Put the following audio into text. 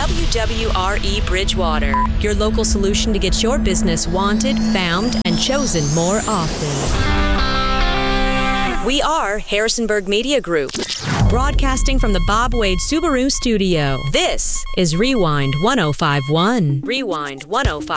WWRE Bridgewater, your local solution to get your business wanted, found, and chosen more often. We are Harrisonburg Media Group, broadcasting from the Bob Wade Subaru studio. This is Rewind 1051. Rewind 105.